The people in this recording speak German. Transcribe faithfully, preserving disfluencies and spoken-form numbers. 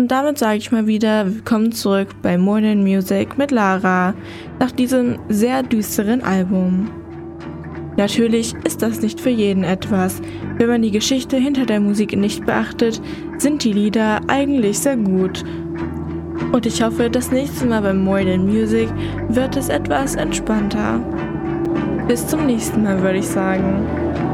Und damit sage ich mal wieder, willkommen zurück bei More Than Music mit Lara, nach diesem sehr düsteren Album. Natürlich ist das nicht für jeden etwas. Wenn man die Geschichte hinter der Musik nicht beachtet, sind die Lieder eigentlich sehr gut. Und ich hoffe, das nächste Mal bei More Than Music wird es etwas entspannter. Bis zum nächsten Mal, würde ich sagen.